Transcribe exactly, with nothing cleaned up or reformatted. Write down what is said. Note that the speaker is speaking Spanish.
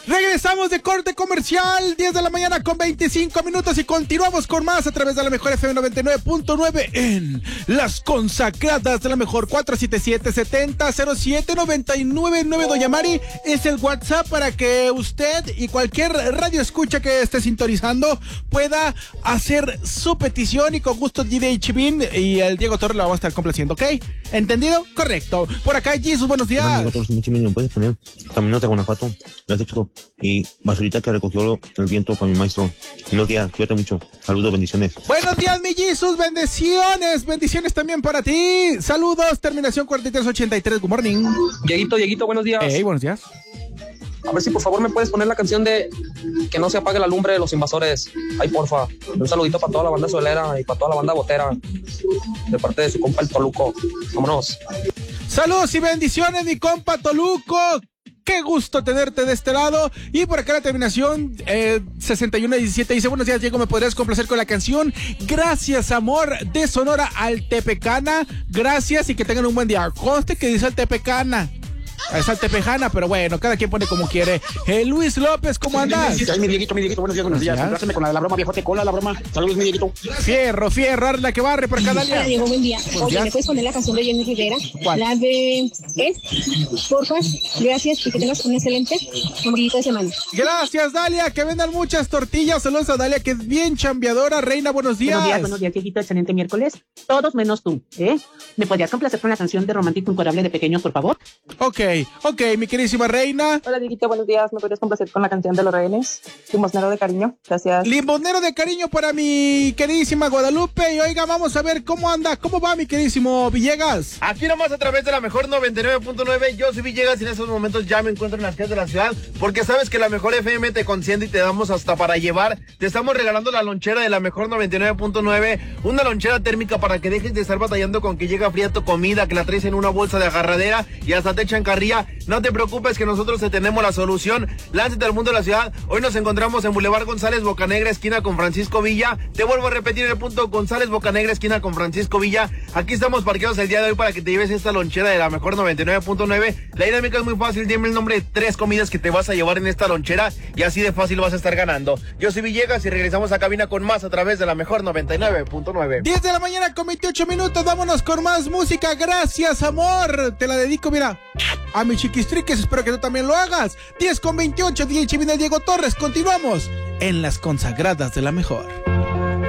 Regresamos de corte comercial, diez de la mañana con veinticinco minutos y continuamos con más a través de la mejor F M noventa y nueve punto nueve en Las Consagradas de la Mejor. Cuatro siete siete, siete cero cero siete, nueve nueve nueve. Doña Mari, es el WhatsApp para que usted y cualquier radio escucha que esté sintonizando pueda hacer su petición, y con gusto D J Chivin y el Diego Torres lo vamos a estar complaciendo, ¿ok? ¿Entendido? Correcto. Por acá, Jesus, buenos días. ¿Me puedes poner Caminos de Guanajuato? Gracias, chico. Y basurita que recogió el viento con mi maestro. Buenos días, cuídate mucho. Saludos, bendiciones. Buenos días, mi Jesus, bendiciones. Bendiciones también para ti. Saludos, terminación cuarenta y tres ochenta y tres. Good morning. Dieguito, Dieguito, buenos días. Hey, buenos días. A ver si por favor me puedes poner la canción de Que no se apague la lumbre de Los Invasores. Ay, porfa. Un saludito para toda la banda suelera y para toda la banda botera. De parte de su compa el Toluco. Vámonos. Saludos y bendiciones, mi compa Toluco. Qué gusto tenerte de este lado. Y por acá la terminación eh, sesenta y uno diecisiete dice: buenos días, Diego, ¿me podrías complacer con la canción Gracias, Amor, de Sonora Altepecana? Gracias y que tengan un buen día. Conste que dice Altepecana, es Altepejana, pero bueno, cada quien pone como quiere. Eh, Luis López, ¿cómo andas? Sí, mi Dieguito, mi Dieguito, buenos días, buenos días. Complázame con la de la broma, viejote, cola, la broma. Saludos, mi Dieguito. Fierro, fierro, Arla que barre por acá, Dalia. Hola, Diego, buen día. Buenos Oye, días. ¿me puedes poner la canción de Jenny Rivera? ¿Cuál? La de... ¿Es? Porfa, gracias y que tengas un excelente ombliguito de semana. Gracias, Dalia, que vendan muchas tortillas. Saludos a Dalia, que es bien chambeadora. Reina, buenos días. Buenos días, buenos días, Dieguito, excelente miércoles. Todos menos tú, ¿eh? ¿Me podrías complacer con la canción de Romántico Incuadrable de Pequeños, por favor? Ok, ok, mi queridísima Reina. Hola, Dieguito, buenos días. ¿Me podrías complacer con la canción de Los Rehenes? Limosnero de cariño. Gracias. Limonero de cariño para mi queridísima Guadalupe. Y oiga, vamos a ver cómo anda, cómo va mi queridísimo Villegas. Aquí nomás a través de la mejor noventa y nueve punto nueve, yo soy Villegas y en estos momentos ya me encuentro en las calles de la ciudad, porque sabes que la mejor F M te consiente y te damos hasta para llevar. Te estamos regalando la lonchera de la mejor noventa y nueve punto nueve, una lonchera térmica para que dejes de estar batallando con que llega fría tu comida, que la traes en una bolsa de agarradera y hasta te echan carrilla. No te preocupes que nosotros te tenemos la solución. Lánzate al mundo de la ciudad. Hoy nos encontramos en Boulevard González Bocanegra, esquina con Francisco Villa. Te vuelvo a repetir el punto: González Bocanegra, esquina con Francisco Villa. Aquí estamos parqueados el día de hoy para que te lleves esta lonchera de la mejor noventa y nueve punto nueve. La dinámica es muy fácil. Dime el nombre de tres comidas que te vas a llevar en esta lonchera y así de fácil vas a estar ganando. Yo soy Villegas y regresamos a cabina con más a través de la mejor noventa y nueve punto nueve. diez de la mañana con veintiocho minutos. Vámonos con más música. Gracias, amor. Te la dedico, mira, a mi chiquistriques. Espero que tú también lo hagas. diez con veintiocho, D J Chivin, Diego Torres. Continuamos en Las Consagradas de la Mejor.